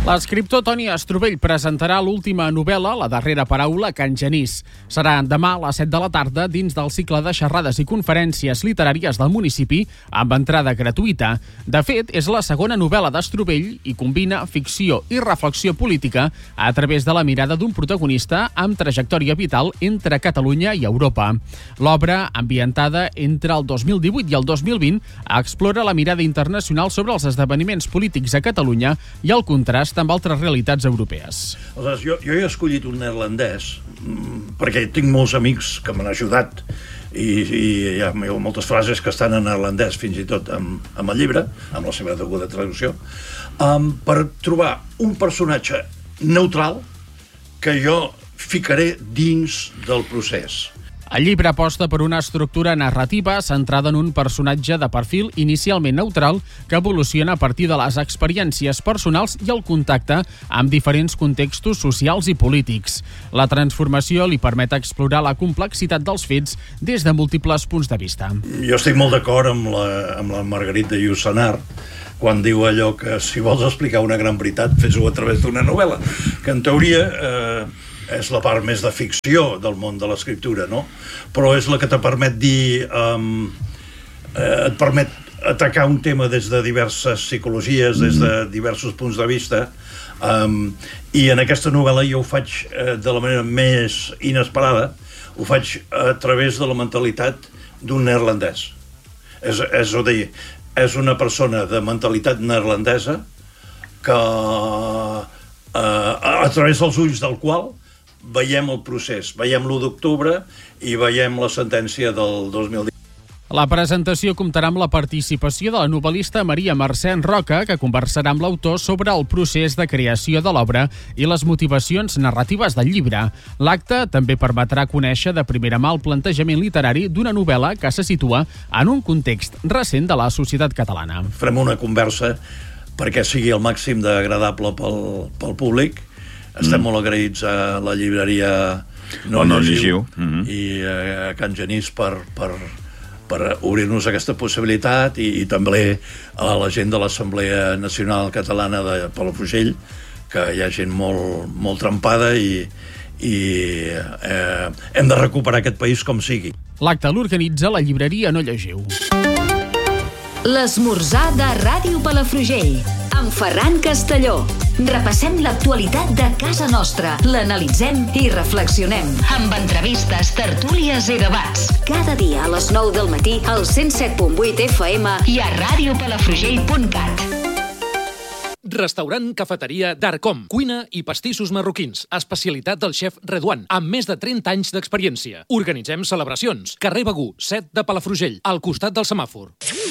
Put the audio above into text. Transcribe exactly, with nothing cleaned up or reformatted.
L'escriptor Toni Estrovell presentarà l'última novel·la, La darrera paraula, a Can Genís. Serà demà a les set de la tarda dins del cicle de xerrades i conferències literàries del municipi amb entrada gratuïta. De fet, és la segona novel·la d'Estrovell i combina ficció i reflexió política a través de la mirada d'un protagonista amb trajectòria vital entre Catalunya i Europa. L'obra, ambientada entre el dos mil divuit i el dos mil vint, explora la mirada internacional sobre els esdeveniments polítics a Catalunya i el contrast amb altres realitats europees. Aleshores, jo, jo he escollit un neerlandès perquè tinc molts amics que m'han ajudat i, i hi ha moltes frases que estan en neerlandès, fins i tot amb, amb el llibre, amb la seva deguda traducció, um, per trobar un personatge neutral que jo ficaré dins del procés. El llibre aposta per una estructura narrativa centrada en un personatge de perfil inicialment neutral que evoluciona a partir de les experiències personals i el contacte amb diferents contextos socials i polítics. La transformació li permet explorar la complexitat dels fets des de múltiples punts de vista. Jo estic molt d'acord amb la, amb la Margarita Yourcenar quan diu allò que si vols explicar una gran veritat, fes-ho a través d'una novel·la, que en teoria eh, és la part més de ficció del món de l'escriptura, no? Però és la que te permet dir... Um, eh, et permet atacar un tema des de diverses psicologies, des de diversos punts de vista, um, i en aquesta novel·la jo ho faig eh, de la manera més inesperada, ho faig a través de la mentalitat d'un neerlandès. És, és a dir, és una persona de mentalitat neerlandesa que eh, a través dels ulls del qual veiem el procés, veiem l'u d'octubre i veiem la sentència del dos mil divuit. La presentació comptarà amb la participació de la novel·lista Maria Mercè Roca, que conversarà amb l'autor sobre el procés de creació de l'obra i les motivacions narratives del llibre. L'acte també permetrà conèixer de primera mà el plantejament literari d'una novel·la que se situa en un context recent de la societat catalana. Farem una conversa perquè sigui el màxim d'agradable pel, pel públic. Estem mm. molt agraïts a la llibreria No, no Llegiu, Llegiu. Mm-hmm. i a Can Genís per, per, per obrir-nos aquesta possibilitat i, i també a la gent de l'Assemblea Nacional Catalana de Palafrugell, que hi ha gent molt, molt trempada i, i eh, hem de recuperar aquest país com sigui. L'acte l'organitza la llibreria No Llegiu. L'esmorzar de Ràdio Palafrugell amb Ferran Castelló. Repassem l'actualitat de casa nostra, l'analitzem i reflexionem. Amb entrevistes, tertúlies i debats. Cada dia a les nou del matí al cent set punt vuit F M i a ràdio palafrugell punt cat. Restaurant Cafeteria d'Arcom. Cuina i pastissos marroquins. Especialitat del xef Redouan, amb més de trenta anys d'experiència. Organitzem celebracions. Carrer Begú, set de Palafrugell, al costat del semàfor.